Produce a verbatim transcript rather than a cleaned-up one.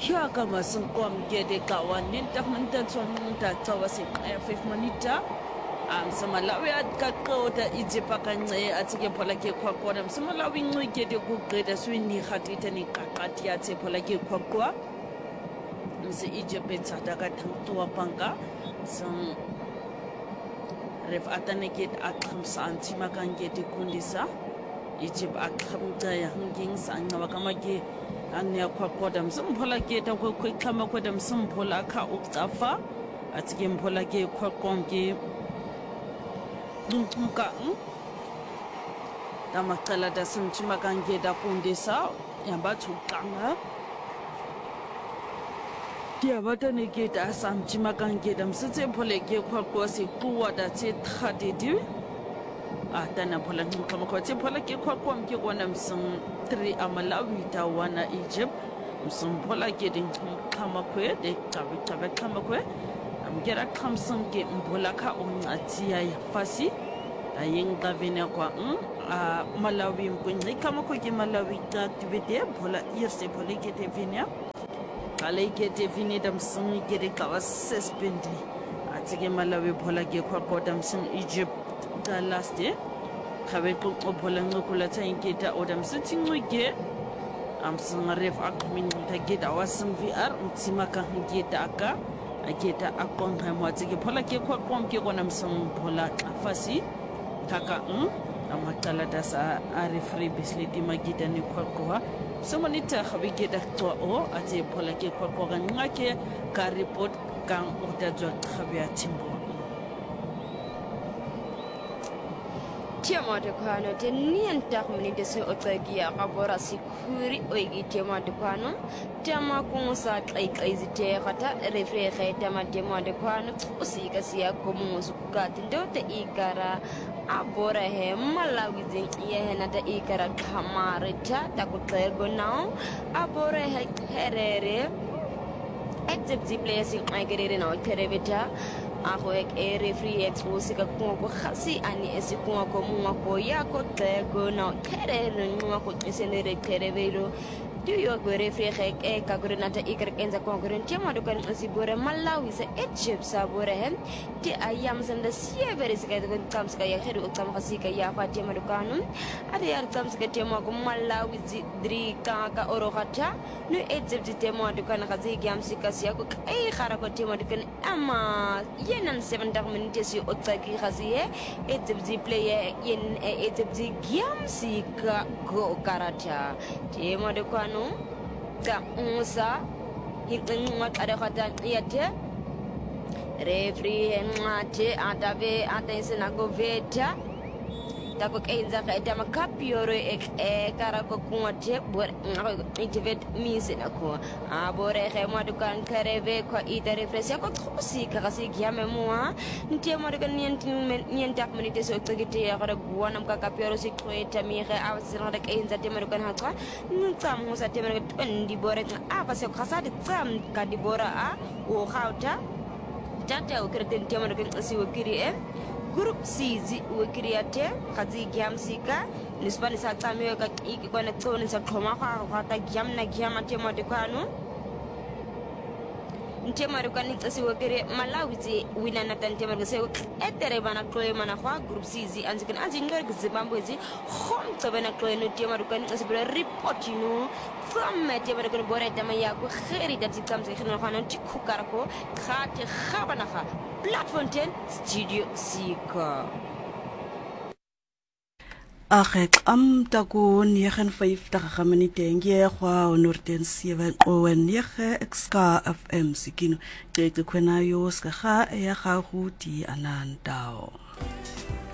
Here kama sungkom gede kawan nintak minta tuanunta tawasi fif manita am samalawi at kakota ijipakanye atike polake kwa kwa am samalawi ngwe gede ku gede swini khatita ni kakati ate polake kwa kwa mse ijipetsa daga tangtua panga sam ref ataneket akham santi makangete kundisa ijip akham daya nging sanga wakamake anya kwa kodam simphola ke ta ko khama kodam simphola kha uktafa atike mphola ke kwa konke dumka damakala da simchima kange da kundisa yamba thukanga dia batane ke da samchima kange dam sitse phole ke kwa ko se kuwa da che thadidi atana phola ngkhama ko che phola ke kwa konke kona msing three amalawi ta wana Egypt msumphola ke ding khama kwe de tabe tabe khama kwe amgera khamsung ke mbola kha oncathi ya fasi ayinga vena kwa a malawi mkunyi khama ko ke malawi ta tibete phola irse phole ke te venia kale ke te vini dam sung ke de ka suspendi atike malawi phola ke kwa kodam sung Egypt ta last day khabe ko phola ngokula thayinketa odam sithinguke am singaref akmin tageta wasum vr utsima ka ngeta aka aketa akonga mwatike phola ke kwa konke kona msum phola afasi taka um amatala dasa arefri bisleti magita ni kwa kwa somonita khabigeta to o ate phola ke kwa kwa ngake ka report kan utadzwa khabya timbo Tiama de kwano te nien tak minute se otagia kabora sikuri oigi tiama de kwano tiama kunsa kai kai zite kata refrehe tiama tiama de kwano usika sia komu sukati ndote ikara abora he malawi zin ye na ta ikara kamarita takutlego now abora he herere exit place in agerere na terevita ako ek ere free expose ka ko ko khasi ani esi ko ko mu ko ya ko te ko na tere no ko isenere terevero do yo go refrehe e ka grenata iker kenza ko grentia ma do kan asibore malawi se Egypt sabore hem ti ayam sanda sievere se ka do kam ska ya heru kam khasi ka ya fa ti ma do kanum ade yar kam ska ti ma ko malawi dri ka ka oro khata no Egypt ti ma do kan khazi gam sika sia ko ai khara ko ti ma do kan ama yenan seven dark minutes yo otaki khazi e Egypt player yen Egypt gam sika go karata ti ma do kan no ta unsa hitin mat ada kata yate refri ngate atave atensena go veta tako kenza ka eta makapiro ek e karako kunte bor itivet misena ko abore ke madukan kareve ko ita refresh ko khosi ka kasi gyame moa ntie madukan nient nient tak minute so tagite ya kada guanam ka kapiro si ko eta mi ke awsira da kenza te madukan hakwa ntsam musa te madukan ndi bore ava se khasa de tsam ka di bora a o khauta tata o kreten te madukan si wakiri e Group C zi wekiriate kazi giamsika nispani sa tamiwe ka iki kwa nektoni sa koma kwa kata giam na giama tema de kwanu ntema rukani tsi wekiri malawi zi wina na tantema se etere bana kloe mana kwa group C zi anzikan anzi ngor Zimbabwe zi khom to bana kloe no tema rukani tsi bra report no from tema rukani bore tema ya ko kheri dat zi kamse khina kwa nanti kukarako khate khabana kha Platform ten Studio Sika. Akhek am takun yegen five daga minute nge kwa onorten seven owen yege xka F M sikino teke kwena yo ska ya ga huti anandao.